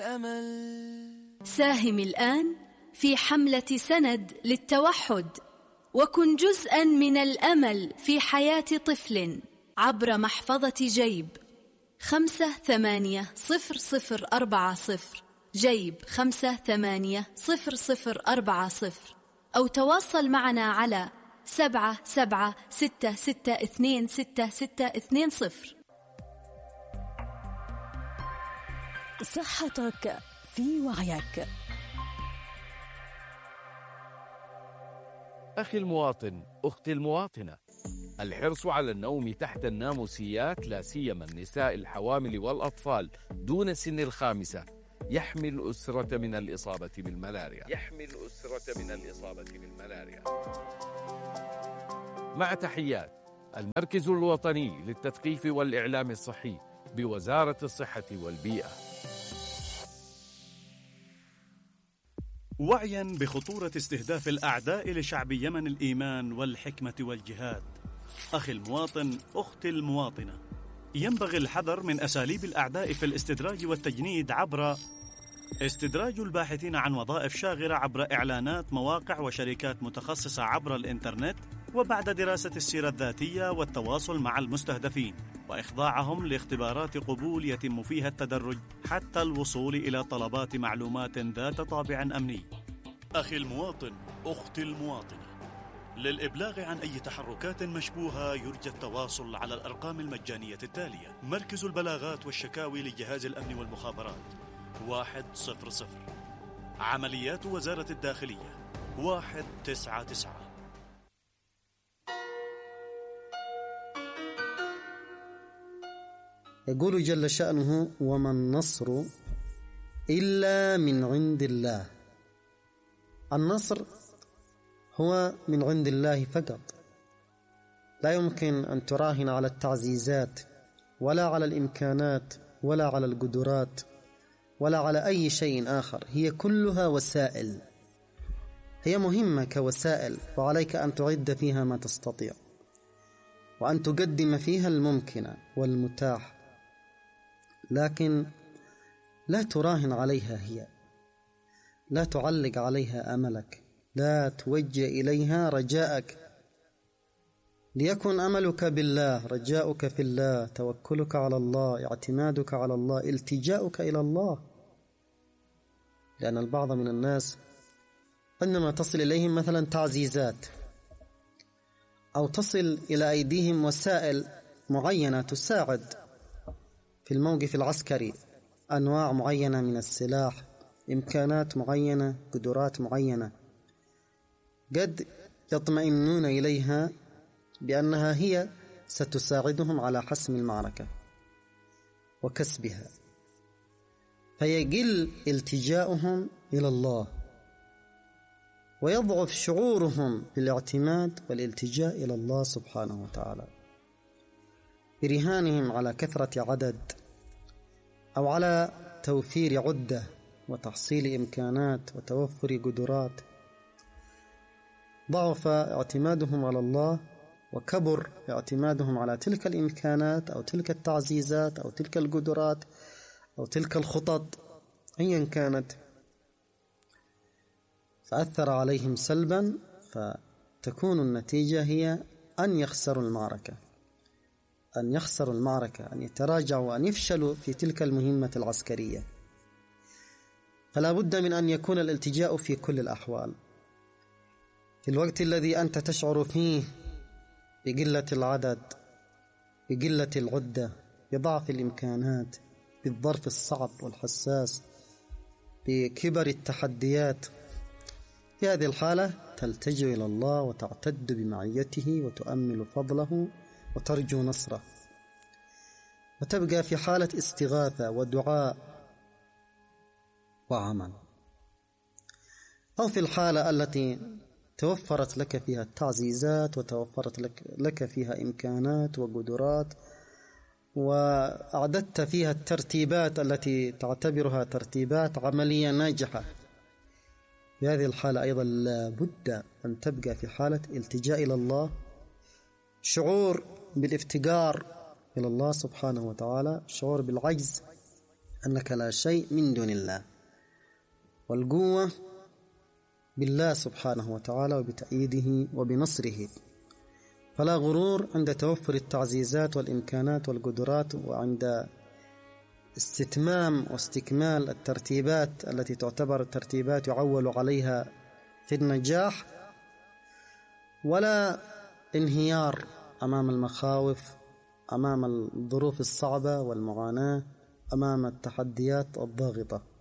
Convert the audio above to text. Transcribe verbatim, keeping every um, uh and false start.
الأمل. ساهم الآن في حملة سند للتوحد، وكن جزءا من الأمل في حياة طفل عبر محفظة جيب خمسة ثمانية صفر صفر أربعة صفر، جيب خمسة ثمانية صفر صفر أربعة صفر، أو تواصل معنا على سبعة سبعة ستة ستة اثنين ستة ستة اثنين صفر. صحتك في وعيك. أخي المواطن، أختي المواطنة، الحرص على النوم تحت الناموسيات لا سيما النساء الحوامل والأطفال دون سن الخامسة يحمي الأسرة من الإصابة بالملاريا. يحمي الأسرة من الإصابة بالملاريا. مع تحيات المركز الوطني للتثقيف والإعلام الصحي بوزارة الصحة والبيئة. وعيا بخطورة استهداف الأعداء لشعب يمن الإيمان والحكمة والجهاد. أخي المواطن، أختي المواطنة، ينبغي الحذر من أساليب الأعداء في الاستدراج والتجنيد عبر استدراج الباحثين عن وظائف شاغرة عبر إعلانات مواقع وشركات متخصصة عبر الإنترنت، وبعد دراسة السيرة الذاتية والتواصل مع المستهدفين وإخضاعهم لاختبارات قبول يتم فيها التدرج حتى الوصول إلى طلبات معلومات ذات طابع أمني. أخي المواطن، أختي المواطنة، للإبلاغ عن أي تحركات مشبوهة يرجى التواصل على الأرقام المجانية التالية: مركز البلاغات والشكاوي لجهاز الأمن والمخابرات واحد صفر صفر، عمليات وزارة الداخلية واحد تسعة تسعة. يقول جل شأنه: وما النصر إلا من عند الله. النصر هو من عند الله فقط، لا يمكن أن تراهن على التعزيزات ولا على الإمكانات ولا على القدرات ولا على أي شيء آخر. هي كلها وسائل، هي مهمة كوسائل، وعليك أن تعد فيها ما تستطيع وأن تقدم فيها الممكن والمتاح، لكن لا تراهن عليها، هي لا تعلق عليها أملك، لا توجه إليها رجاءك. ليكن أملك بالله، رجاؤك في الله، توكلك على الله، اعتمادك على الله، التجاؤك إلى الله. لأن البعض من الناس عندما تصل إليهم مثلا تعزيزات أو تصل إلى أيديهم وسائل معينة تساعد في الموقف العسكري، أنواع معينة من السلاح، إمكانات معينة، قدرات معينة، قد يطمئنون إليها بأنها هي ستساعدهم على حسم المعركة وكسبها، فيقل التجاؤهم إلى الله ويضعف شعورهم بالاعتماد والالتجاء إلى الله سبحانه وتعالى، برهانهم على كثرة عدد أو على توفير عدة وتحصيل إمكانات وتوفر قدرات. ضعف اعتمادهم على الله وكبر اعتمادهم على تلك الإمكانات أو تلك التعزيزات أو تلك القدرات أو تلك الخطط أيا كانت، فأثر عليهم سلبا، فتكون النتيجة هي أن يخسروا المعركة أن يخسروا المعركة أن يتراجعوا وأن يفشلوا في تلك المهمة العسكرية. فلا بد من أن يكون الالتجاء في كل الأحوال. في الوقت الذي أنت تشعر فيه بقلة العدد، بقلة العدة، بضعف الإمكانات، بالظرف الصعب والحساس، بكبر التحديات، في هذه الحالة تلتجئ إلى الله وتعتد بمعيته وتؤمل فضله وترجو نصره، وتبقى في حالة استغاثة ودعاء وعمل. أو في الحالة التي توفرت لك فيها التعزيزات وتوفرت لك, لك فيها إمكانات وقدرات وأعددت فيها الترتيبات التي تعتبرها ترتيبات عملية ناجحة، في هذه الحالة أيضا لابد أن تبقى في حالة التجاء إلى الله، شعور بالافتقار إلى الله سبحانه وتعالى، شعور بالعجز أنك لا شيء من دون الله، والقوة بالله سبحانه وتعالى وبتأييده وبنصره. فلا غرور عند توفر التعزيزات والإمكانات والقدرات، وعند استتمام واستكمال الترتيبات التي تعتبر ترتيبات يعول عليها في النجاح، ولا انهيار أمام المخاوف، أمام الظروف الصعبة والمعاناة، أمام التحديات الضاغطة.